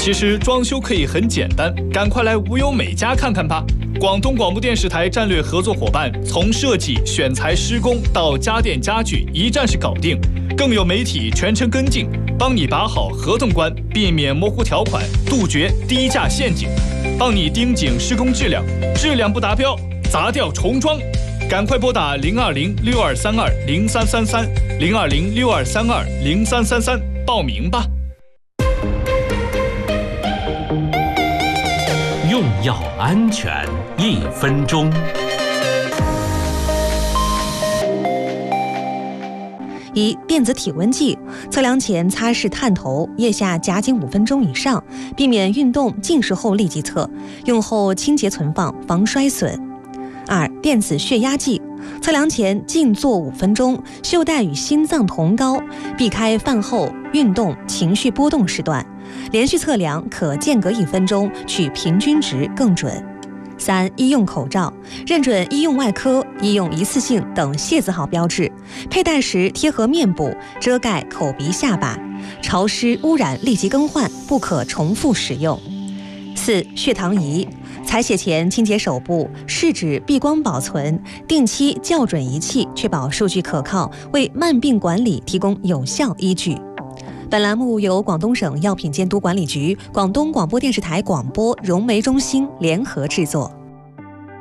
其实装修可以很简单，赶快来无忧美家看看吧！广东广播电视台战略合作伙伴，从设计、选材、施工到家电家具，一站式搞定。更有媒体全程跟进，帮你把好合同关，避免模糊条款，杜绝低价陷阱，帮你盯紧施工质量，质量不达标，砸掉重装。赶快拨打02062320333，02062320333报名吧。 用药安全1分钟。 1、电子体温计，测量前擦拭探头，腋下夹紧5分钟以上，避免运动进食后立即测，用后清洁存放，防衰损。2、电子血压计，测量前静坐5分钟，袖带与心脏同高，避开饭后、运动、情绪波动时段，连续测量可间隔1分钟，取平均值更准。3、医用口罩，认准医用外科、医用一次性等械字号标志，佩戴时贴合面部，遮盖口鼻下巴，潮湿污染立即更换，不可重复使用。4、血糖仪，采血前清洁手部，试纸避光保存，定期校准仪器，确保数据可靠，为慢病管理提供有效依据。本栏目由广东省药品监督管理局、广东广播电视台广播融媒中心联合制作。